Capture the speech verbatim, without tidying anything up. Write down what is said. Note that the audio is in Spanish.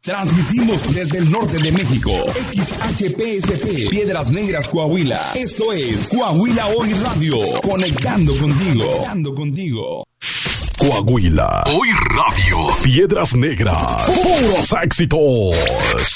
Transmitimos desde el norte de México. X H P S P, Piedras Negras, Coahuila. Esto es Coahuila Hoy Radio. Conectando contigo. Conectando contigo. Coahuila Hoy Radio. Piedras Negras. Puros éxitos.